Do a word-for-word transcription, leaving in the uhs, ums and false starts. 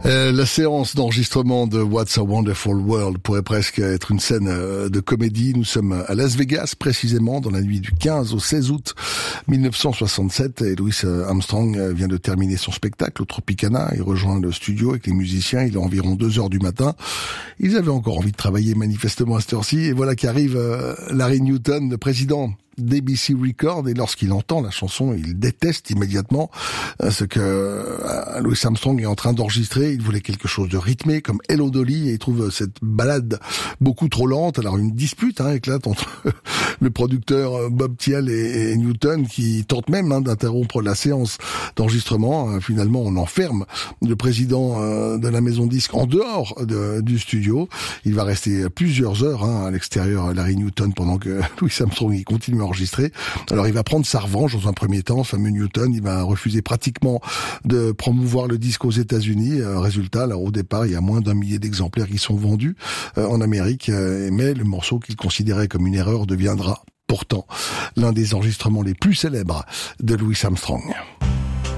Euh, la séance d'enregistrement de What's a Wonderful World pourrait presque être une scène de comédie. Nous sommes à Las Vegas, précisément, dans la nuit du quinze au seize août mille neuf cent soixante-sept. Et Louis Armstrong vient de terminer son spectacle au Tropicana. Il rejoint le studio avec les musiciens. Il est environ deux heures du matin. Ils avaient encore envie de travailler manifestement à cette heure-ci. Et voilà qu'arrive euh, Larry Newton, le président d'A B C Records, et lorsqu'il entend la chanson, il déteste immédiatement ce que euh, Louis Armstrong est en train d'enregistrer. Il voulait quelque chose de rythmé, comme Hello Dolly, et il trouve cette balade beaucoup trop lente. Alors une dispute hein, éclate entre le producteur Bob Thiel et, et Newton, qui tente même hein, d'interrompre la séance d'enregistrement. Finalement, on enferme le président euh, de la maison disque en dehors de, du studio. Il va rester plusieurs heures hein, à l'extérieur, Larry Newton, pendant que Louis Armstrong il continue enregistré. Alors il va prendre sa revanche dans un premier temps, ce fameux Newton. Il va refuser pratiquement de promouvoir le disque aux États-Unis. Euh, résultat, alors au départ, il y a moins d'un millier d'exemplaires qui sont vendus euh, en Amérique, euh, mais le morceau qu'il considérait comme une erreur deviendra pourtant l'un des enregistrements les plus célèbres de Louis Armstrong.